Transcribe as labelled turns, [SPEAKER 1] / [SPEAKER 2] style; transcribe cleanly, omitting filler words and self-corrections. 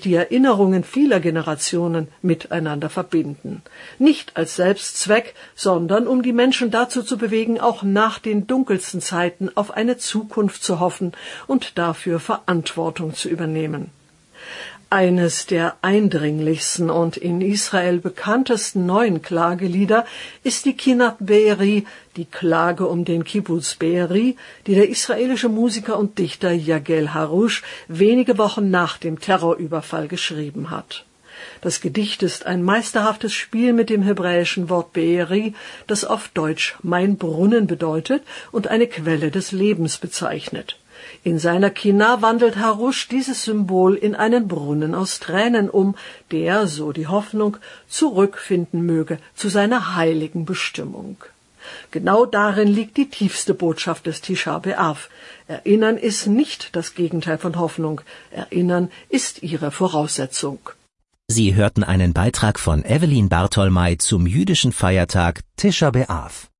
[SPEAKER 1] die Erinnerungen vieler Generationen miteinander verbinden. Nicht als Selbstzweck, sondern um die Menschen dazu zu bewegen, auch nach den dunkelsten Zeiten auf eine Zukunft zu hoffen und dafür Verantwortung zu übernehmen. Eines der eindringlichsten und in Israel bekanntesten neuen Klagelieder ist die Kinat Be'eri, die Klage um den Kibbuz Be'eri, die der israelische Musiker und Dichter Yagel Harush wenige Wochen nach dem Terrorüberfall geschrieben hat. Das Gedicht ist ein meisterhaftes Spiel mit dem hebräischen Wort Be'eri, das auf Deutsch Mein Brunnen bedeutet und eine Quelle des Lebens bezeichnet. In seiner Kina wandelt Harush dieses Symbol in einen Brunnen aus Tränen um, der, so die Hoffnung, zurückfinden möge zu seiner heiligen Bestimmung. Genau darin liegt die tiefste Botschaft des Tisha B'Av. Erinnern ist nicht das Gegenteil von Hoffnung. Erinnern ist ihre Voraussetzung.
[SPEAKER 2] Sie hörten einen Beitrag von Evelyn Bartholmei zum jüdischen Feiertag Tisha B'Av.